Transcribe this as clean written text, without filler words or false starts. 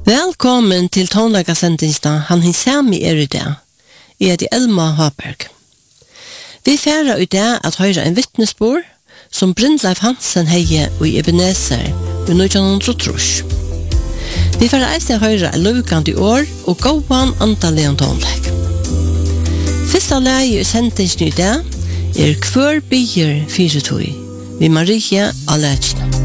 Velkommen til tonleikasendingene Han Hinsami I dag. Jeg heter Elma Haberg. Vi færer I dag at høre en vittnesbord som Brindleif Hansen heier I Ebenezer I 1930. Vi færer eisen høre en lukant I år og gåan antall tonleik. Første leie I sendingen I dag Kvør byer 4 vi Maria Aletsjna.